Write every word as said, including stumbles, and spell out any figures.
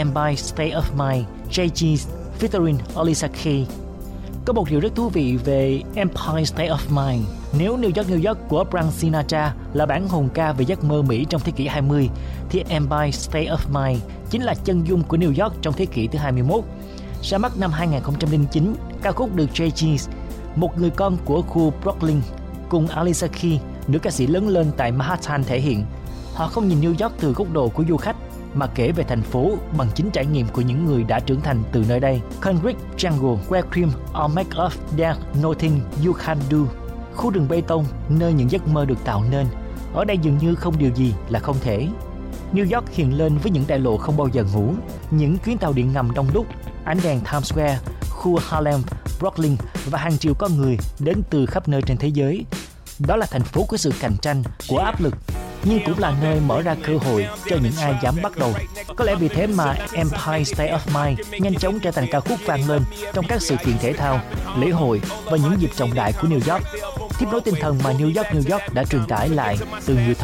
Empire State of Mind, Jay Z featuring Alicia Keys. Có một điều rất thú vị về Empire State of Mind. Nếu New York New York của Frank Sinatra là bản hồn ca về giấc mơ Mỹ trong thế kỷ hai mươi, thì Empire State of Mind chính là chân dung của New York trong thế kỷ thứ hai mươi mốt. Ra mắt năm hai không không chín, ca khúc được Jay Z, một người con của khu Brooklyn, cùng Alicia Keys, nữ ca sĩ lớn lên tại Manhattan thể hiện. Họ không nhìn New York từ góc độ của du khách, mà kể về thành phố bằng chính trải nghiệm của những người đã trưởng thành từ nơi đây. Concrete Jungle, Where Cream or Make Up There's Nothing You Can Do. Khu rừng bê tông, nơi những giấc mơ được tạo nên. Ở đây dường như không điều gì là không thể. New York hiện lên với những đại lộ không bao giờ ngủ, những chuyến tàu điện ngầm đông đúc, ánh đèn Times Square, khu Harlem, Brooklyn và hàng triệu con người đến từ khắp nơi trên thế giới. Đó là thành phố của sự cạnh tranh, của áp lực, nhưng cũng là nơi mở ra cơ hội cho những ai dám bắt đầu. Có lẽ vì thế mà Empire State of Mind nhanh chóng trở thành ca khúc vang lên trong các sự kiện thể thao, lễ hội và những dịp trọng đại của New York, tiếp nối tinh thần mà New York New York đã truyền tải lại từ nhiều thập